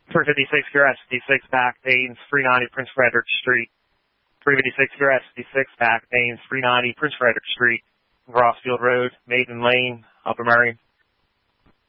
356 Cure SD6 back, Danes, 390 Prince Frederick Street. 356 Cure SD6 back, Danes, 390 Prince Frederick Street, Rossfield Road, Maiden Lane, Upper Murray.